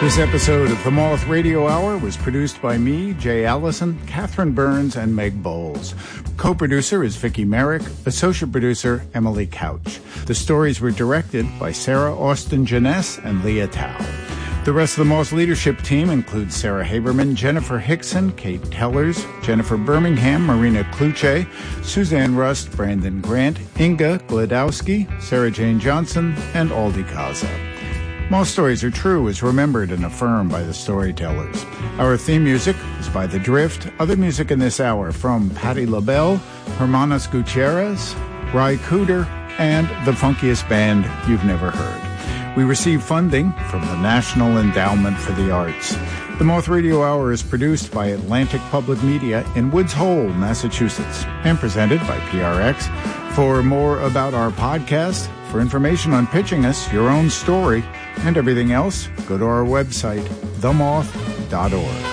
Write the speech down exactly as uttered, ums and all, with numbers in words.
This episode of the Moth Radio Hour was produced by me, Jay Allison, Catherine Burns, and Meg Bowles. Co-producer is Vicki Merrick, associate producer Emily Couch. The stories were directed by Sarah Austin Janess and Leah Tao. The rest of the Moth leadership team includes Sarah Haberman, Jennifer Hickson, Kate Tellers, Jennifer Birmingham, Marina Kluche, Suzanne Rust, Brandon Grant, Inga Gladowski, Sarah Jane Johnson, and Aldi Kaza. Most stories are true is remembered and affirmed by the storytellers. Our theme music is by The Drift. Other music in this hour from Patti LaBelle, Hermanos Gutierrez, Ry Cooder, and the funkiest band you've never heard. We receive funding from the National Endowment for the Arts. The Moth Radio Hour is produced by Atlantic Public Media in Woods Hole, Massachusetts, and presented by P R X. For more about our podcast, for information on pitching us your own story, and everything else, go to our website, the moth dot org.